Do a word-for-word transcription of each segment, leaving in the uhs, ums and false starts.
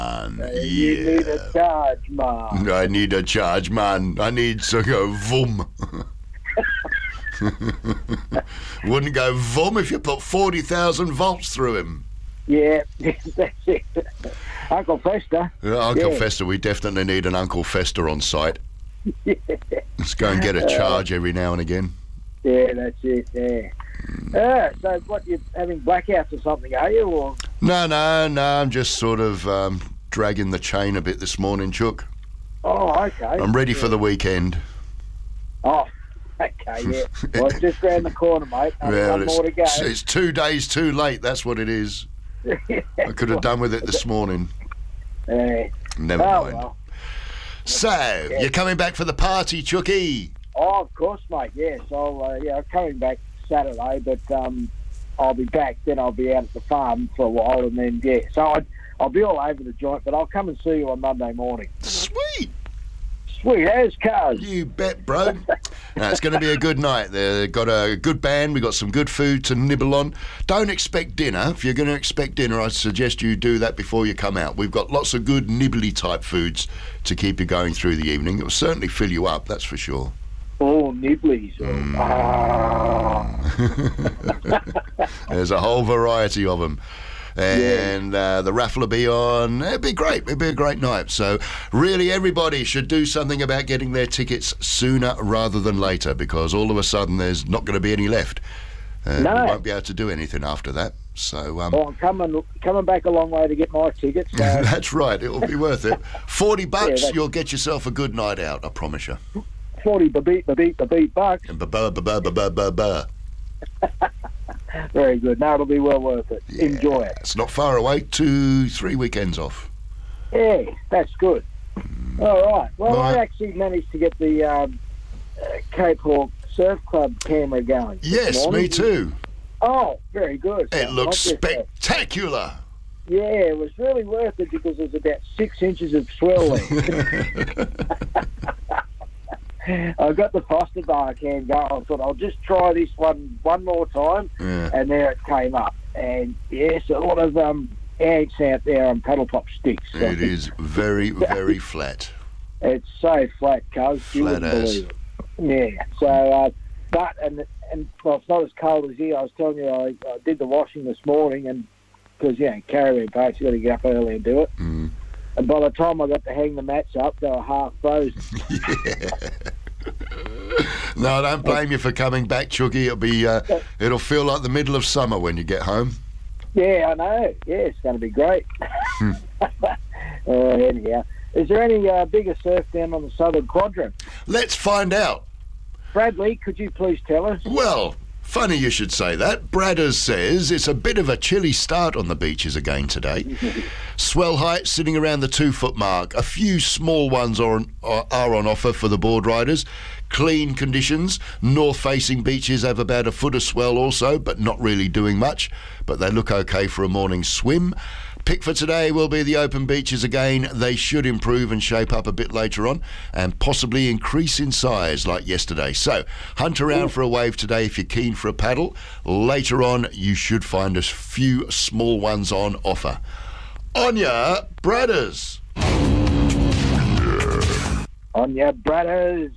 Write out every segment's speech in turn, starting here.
Uh, yeah. You need a charge, man. I need a charge, man. I need to go vroom. Wouldn't go vroom if you put forty thousand volts through him. Yeah, that's it. Uncle Fester. Yeah, Uncle yeah. Fester, we definitely need an Uncle Fester on site. Yeah. Let's go and get a charge uh, every now and again. Yeah, that's it, yeah. Mm. Uh, so what, you're having blackouts or something, are you? Or? No, no, no, I'm just sort of um, dragging the chain a bit this morning, Chook. Oh, okay. I'm ready yeah. for the weekend. Oh, okay, yeah. Well, it's just round the corner, mate. Well, one more to go. It's two days too late, that's what it is. I could have done with it this morning. Uh, Never oh, mind. Well. So, yeah. you're coming back for the party, Chookie? Oh, of course, mate, yes. I'll, uh, yeah, I'm coming back Saturday, but um, I'll be back. Then I'll be out at the farm for a while, and then, yeah. So I'd, I'll be all over the joint, but I'll come and see you on Monday morning. Sweet. Sweet as cars. You bet, bro. No, it's going to be a good night. They've got a good band. We've got some good food to nibble on. Don't expect dinner. If you're going to expect dinner, I'd suggest you do that before you come out. We've got lots of good nibbly type foods to keep you going through the evening. It will certainly fill you up, that's for sure. Oh, nibblies. Mm. Ah. There's a whole variety of them. And uh, the raffle will be on. It'd be great. It'd be a great night. So really everybody should do something about getting their tickets sooner rather than later, because all of a sudden there's not going to be any left. Uh, no. We won't be able to do anything after that. So um, well, I'm coming, coming back a long way to get my tickets. So. That's right. It'll be worth it. forty bucks, yeah, you'll get yourself a good night out, I promise you. forty ba-beat, ba-beat, ba-beat bucks. And ba-ba-ba-ba-ba-ba-ba. Very good. No, it'll be well worth it. Yeah, enjoy it. It's not far away. Two, three weekends off. Yeah, that's good. Mm. All right. Well, right. I actually managed to get the um, uh, Cape Hawk Surf Club camera going. Yes, me too. Oh, very good. It so looks spectacular. Yeah, it was really worth it because there's about six inches of swell there. I got the Foster bar can going. I thought I'll just try this one one more time, yeah. and there it came up. And yes, a lot of um, ants out there on paddle pop sticks. So. It is very, very flat. It's so flat, cuz. Flat as. Yeah. So, uh, but and and well, it's not as cold as here. I was telling you, I, I did the washing this morning, and because you know, caravan parks, you got to get up early and do it. Mm. And by the time I got to hang the mats up, they were half frozen. Yeah. No, I don't blame you for coming back, Chookie. It'll be, uh, it'll feel like the middle of summer when you get home. Yeah, I know. Yeah, it's going to be great. Hmm. uh, anyhow, is there any uh, bigger surf down on the southern quadrant? Let's find out. Bradley, could you please tell us? Well, funny you should say that. Bradders says it's a bit of a chilly start on the beaches again today. Swell height sitting around the two-foot mark. A few small ones are on, are on offer for the board riders. Clean conditions. North-facing beaches have about a foot of swell also, but not really doing much. But they look okay for a morning swim. Pick for today will be the open beaches again. They should improve and shape up a bit later on and possibly increase in size like yesterday. So hunt around for a wave today if you're keen for a paddle. Later on, you should find a few small ones on offer. On ya, Bradders. On ya, Bradders.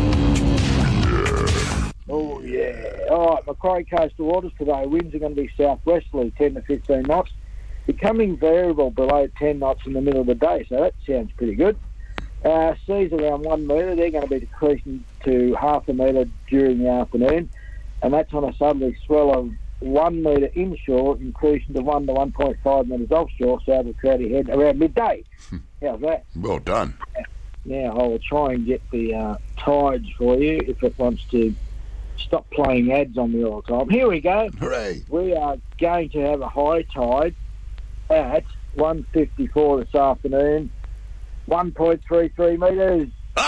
Oh, yeah. All right, Macquarie coastal waters today. Winds are going to be southwesterly, ten to fifteen knots. Becoming variable below ten knots in the middle of the day, so that sounds pretty good. Uh, seas around one metre. They're going to be decreasing to half a metre during the afternoon, and that's on a southerly swell of one metre inshore, increasing to one to one point five metres offshore, south of Trouty Head around midday. How's that? Well done. Now, I will try and get the uh, tides for you if it wants to stop playing ads on me all the time. Here we go. Hooray. We are going to have a high tide at one fifty-four this afternoon, one point three three metres.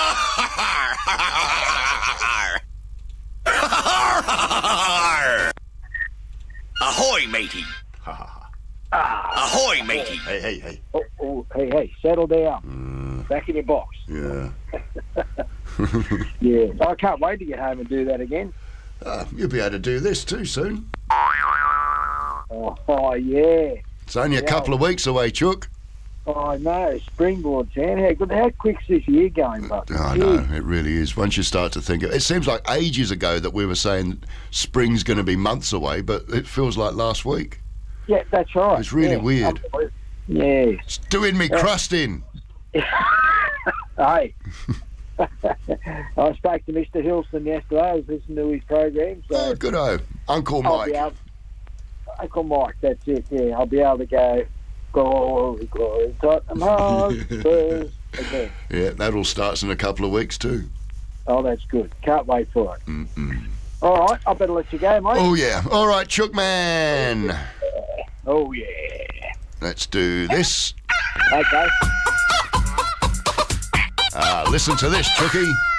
Ahoy, matey. Ah, Ahoy, matey. Hey, hey, hey. oh, oh, hey, hey, settle down. Uh, Back in your box. yeah. Yeah, I can't wait to get home and do that again. Uh, you'll be able to do this too soon. Oh, oh yeah. It's only a Yeah. couple of weeks away, Chook. I know, springboard, Sam. How good? How quick's this year going, but I know, it really is. Once you start to think, it seems like ages ago that we were saying spring's going to be months away, but it feels like last week. Yeah, that's right. It's really yeah. weird. Yeah. It's doing me crust in. Hey. I spoke to Mister Hilson yesterday. I was listening to his program. So Oh, good-o. Uncle I'll Mike. be able, Uncle Mike, that's it, yeah. I'll be able to go, glory, glory, Tottenham Hotspurs again. Yeah, that all starts in a couple of weeks too. Oh, that's good. Can't wait for it. Mm-mm. All right, I better let you go, mate. Oh, yeah. All right, Chook Man. Oh, yeah. Let's do this. Okay. Ah, listen to this, Chookie.